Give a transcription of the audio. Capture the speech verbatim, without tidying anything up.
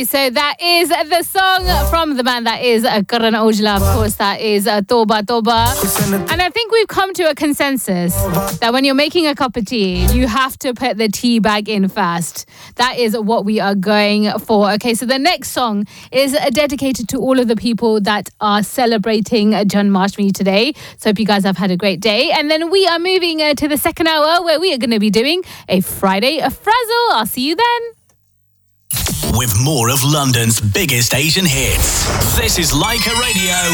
So that is the song from the man that is uh, Karan Aujla. Of course, that is uh, Toba Toba. And I think we've come to a consensus that when you're making a cup of tea, you have to put the tea bag in first. That is what we are going for. Okay, so the next song is uh, dedicated to all of the people that are celebrating uh, Janmashtami today. So hope you guys have had a great day. And then we are moving uh, to the second hour where we are going to be doing a Friday a Frazzle. I'll see you then. With more of London's biggest Asian hits. This is Leica Radio.